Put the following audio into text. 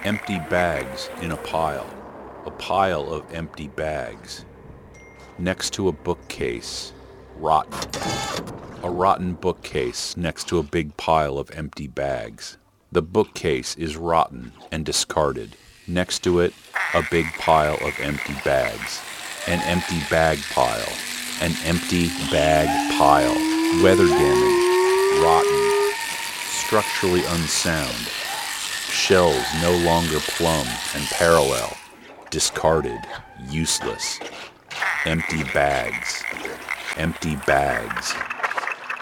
Empty bags in a pile of empty bags. Next to a bookcase, rotten. A rotten bookcase next to a big pile of empty bags. The bookcase is rotten and discarded. Next to it, a big pile of empty bags. An empty bag pile. An empty bag pile. Weather damaged. Rotten. Structurally unsound. Shells no longer plumb and parallel. Discarded. Useless. Empty bags. Empty bags.